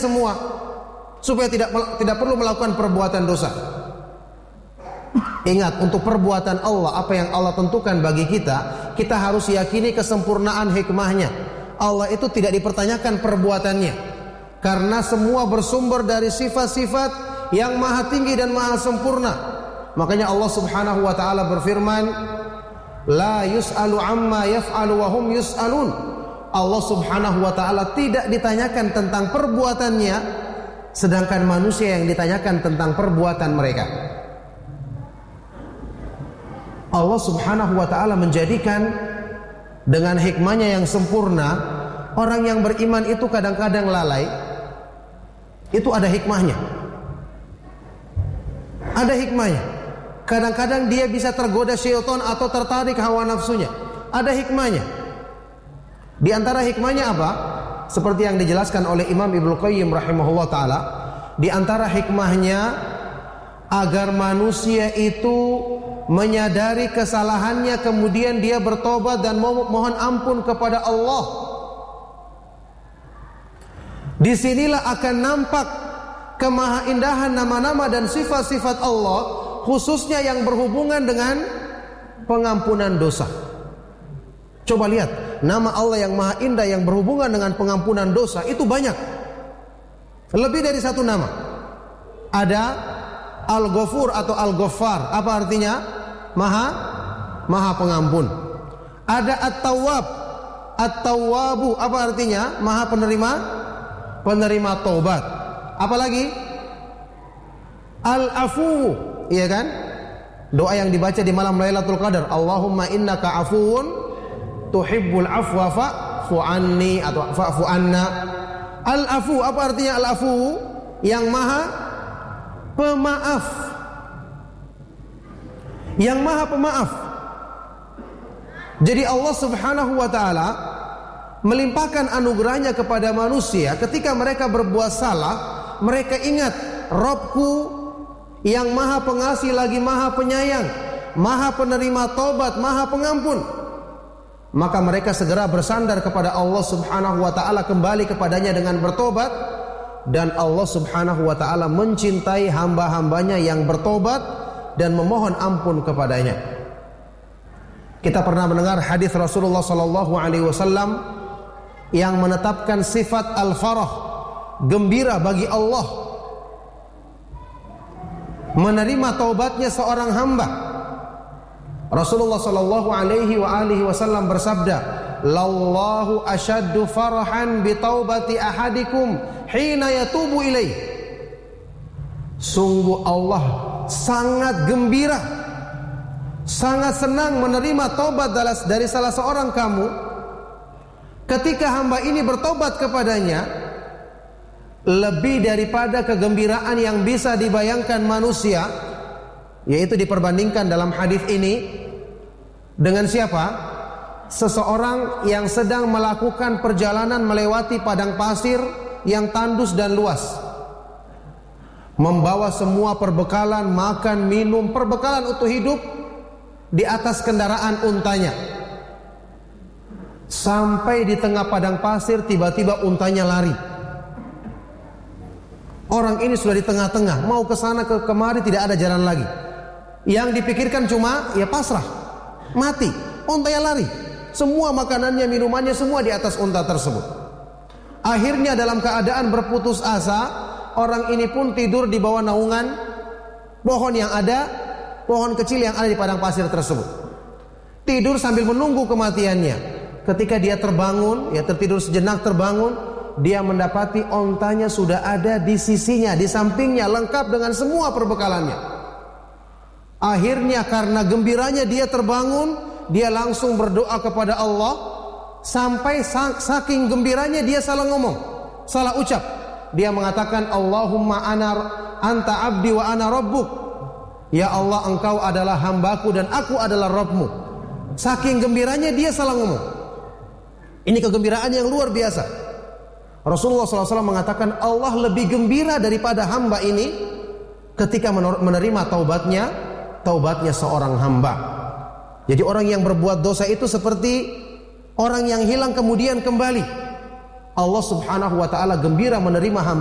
semua supaya tidak perlu melakukan perbuatan dosa. Ingat, untuk perbuatan Allah, apa yang Allah tentukan bagi kita, kita harus yakini kesempurnaan hikmahnya. Allah itu tidak dipertanyakan perbuatannya, karena semua bersumber dari sifat-sifat yang maha tinggi dan maha sempurna. Makanya Allah Subhanahu wa ta'ala berfirman, la yus'alu amma yaf'alu wa hum yus'alun. Allah Subhanahu wa ta'ala tidak ditanyakan tentang perbuatannya, sedangkan manusia yang ditanyakan tentang perbuatan mereka. Allah Subhanahu wa ta'ala menjadikan dengan hikmahnya yang sempurna, orang yang beriman itu kadang-kadang lalai. Itu ada hikmahnya. Ada hikmahnya. Kadang-kadang dia bisa tergoda syaitan atau tertarik hawa nafsunya. Ada hikmahnya. Di antara hikmahnya apa? Seperti yang dijelaskan oleh Imam Ibnu Qayyim rahimahullah ta'ala, di antara hikmahnya agar manusia itu menyadari kesalahannya, kemudian dia bertobat dan mohon ampun kepada Allah. Disinilah akan nampak kemahaindahan nama-nama dan sifat-sifat Allah, khususnya yang berhubungan dengan pengampunan dosa. Coba lihat, nama Allah yang maha indah yang berhubungan dengan pengampunan dosa itu banyak. Lebih dari satu nama. Ada Al-Ghafur atau Al-Ghaffar. Apa artinya? Maha pengampun. Ada At-Tawwab, At-Tawwabu. Apa artinya? Maha penerima taubat. Apalagi? Al-Afu, iya kan? Doa yang dibaca di malam Lailatul Qadar, Allahumma innaka afuwun tuhibbul afwa fa'fu anni atau fa'fu anna. Al-Afu, apa artinya Al-Afu? Yang maha pemaaf. Yang maha pemaaf. Jadi Allah Subhanahu wa ta'ala melimpahkan anugerahnya kepada manusia. Ketika mereka berbuat salah, mereka ingat, Rabbku yang maha pengasih lagi maha penyayang, maha penerima taubat, maha pengampun. Maka mereka segera bersandar kepada Allah Subhanahu wa ta'ala, kembali kepadanya dengan bertobat. Dan Allah Subhanahu wa ta'ala mencintai hamba-hambanya yang bertobat dan memohon ampun kepadanya. Kita pernah mendengar hadis Rasulullah sallallahu alaihi wasallam yang menetapkan sifat al-farah, gembira bagi Allah, menerima taubatnya seorang hamba. Rasulullah sallallahu alaihi wasallam bersabda, "Lallahu ashaddu farahan bi taubati ahadikum hina yatubu ilaih." Sungguh Allah sangat gembira, sangat senang menerima taubat dari salah seorang kamu ketika hamba ini bertobat kepadanya, lebih daripada kegembiraan yang bisa dibayangkan manusia. Yaitu diperbandingkan dalam hadis ini dengan siapa? Seseorang yang sedang melakukan perjalanan melewati padang pasir yang tandus dan luas, membawa semua perbekalan, makan, minum, perbekalan untuk hidup di atas kendaraan untanya. Sampai di tengah padang pasir, tiba-tiba untanya lari. Orang ini sudah di tengah-tengah, mau ke sana ke kemari, tidak ada jalan lagi. Yang dipikirkan cuma ya pasrah, mati. Untanya lari, semua makanannya, minumannya semua di atas unta tersebut. Akhirnya dalam keadaan berputus asa, orang ini pun tidur di bawah naungan pohon yang ada, pohon kecil yang ada di padang pasir tersebut. Tidur sambil menunggu kematiannya. Ketika dia terbangun, ya tertidur sejenak, terbangun, dia mendapati ontanya sudah ada di sisinya, di sampingnya, lengkap dengan semua perbekalannya. Akhirnya karena gembiranya dia terbangun, dia langsung berdoa kepada Allah. Sampai saking gembiranya dia salah ngomong, salah ucap. Dia mengatakan, Allahumma anta abdi wa ana rabbuk. Ya Allah, engkau adalah hambaku dan aku adalah Rabbmu. Saking gembiranya dia salah ngomong. Ini kegembiraan yang luar biasa. Rasulullah SAW mengatakan, Allah lebih gembira daripada hamba ini ketika menerima taubatnya seorang hamba. Jadi orang yang berbuat dosa itu seperti orang yang hilang kemudian kembali. Allah Subhanahu wa ta'ala gembira menerima hamba